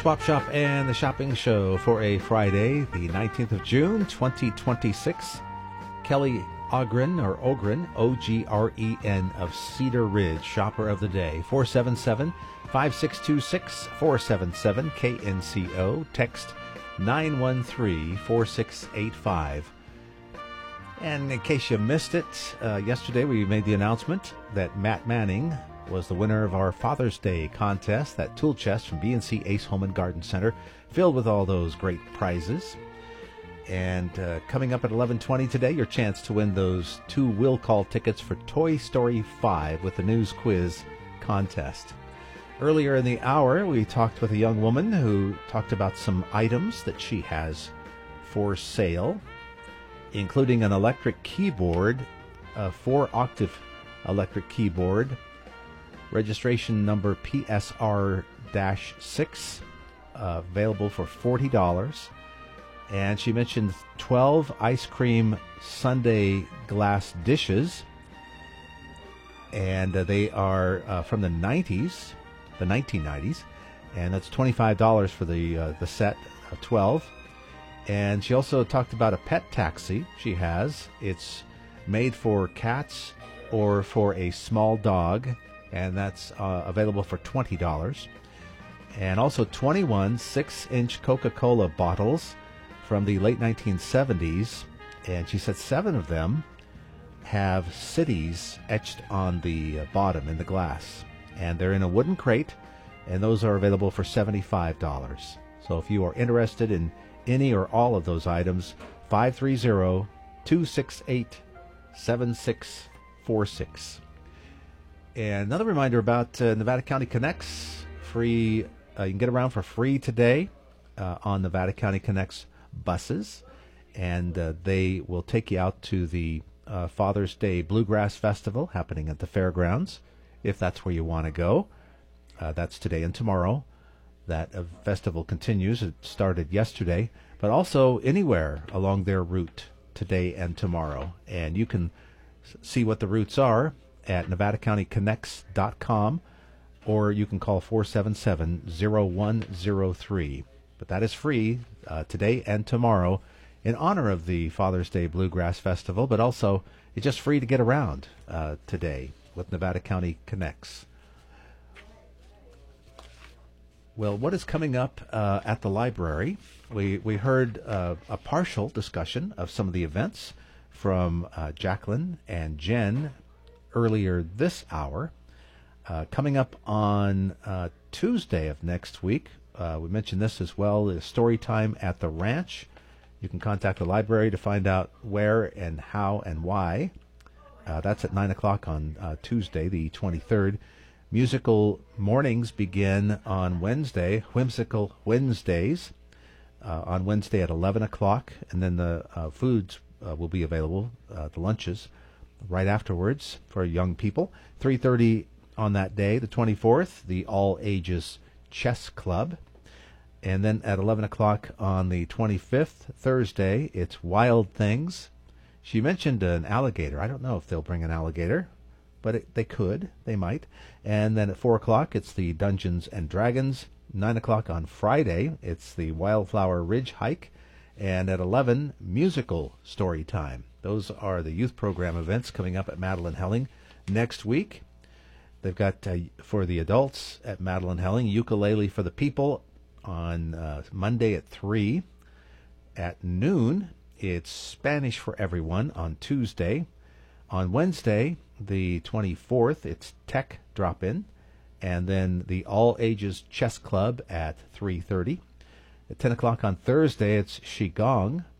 Swap Shop and the Shopping Show for a Friday, the 19th of June, 2026. Kelly Ogren, or Ogren, O-G-R-E-N, of Cedar Ridge, Shopper of the Day. 477-5626, 477-KNCO, text 913-4685. And in case you missed it, yesterday we made the announcement that Matt Manning was the winner of our Father's Day contest, that tool chest from B&C Ace Home and Garden Center, filled with all those great prizes. And coming up at 11:20 today, your chance to win those 2 will call tickets for Toy Story 5 with the News Quiz contest. Earlier in the hour, we talked with a young woman who talked about some items that she has for sale, including an electric keyboard, a 4-octave electric keyboard, registration number PSR-6, available for $40. And she mentioned 12 ice cream sundae glass dishes, and they are from the 1990s, and that's $25 for the set of 12. And she also talked about a pet taxi she has. It's made for cats or for a small dog, and that's available for $20. And also 21 6-inch Coca-Cola bottles from the late 1970s, and she said 7 of them have cities etched on the bottom in the glass, and they're in a wooden crate, and those are available for $75. So if you are interested in any or all of those items, 530-268-7646. And another reminder about Nevada County Connects, free. You can get around for free today on Nevada County Connects buses, and they will take you out to the Father's Day Bluegrass Festival happening at the fairgrounds, if that's where you want to go. That's today and tomorrow. That festival continues. It started yesterday, but also anywhere along their route today and tomorrow. And you can see what the routes are at NevadaCountyConnects.com, or you can call 477-0103. But that is free today and tomorrow in honor of the Father's Day Bluegrass Festival, but also it's just free to get around today with Nevada County Connects. Well, what is coming up at the library? We heard a partial discussion of some of the events from Jacqueline and Jen earlier this hour. Coming up on Tuesday of next week, we mentioned this as well, is story time at the ranch. You can contact the library to find out where and how and why. That's at 9 o'clock on Tuesday, the 23rd. Musical mornings begin on Wednesday, Whimsical Wednesdays, on Wednesday at 11 o'clock. And then the foods will be available, the lunches, right afterwards for young people. 3:30 on that day, the 24th, the All Ages Chess Club. And then at 11 o'clock on the 25th, Thursday, it's Wild Things. She mentioned an alligator. I don't know if they'll bring an alligator, but they could. They might. And then at 4 o'clock, it's the Dungeons and Dragons. 9 o'clock on Friday, it's the Wildflower Ridge Hike. And at 11, musical story time. Those are the youth program events coming up at Madeline Helling next week. They've got, for the adults at Madeline Helling, Ukulele for the People on Monday at 3. At noon, it's Spanish for Everyone on Tuesday. On Wednesday, the 24th, it's Tech Drop-In. And then the All Ages Chess Club at 3:30. At 10 o'clock on Thursday, it's Qigong.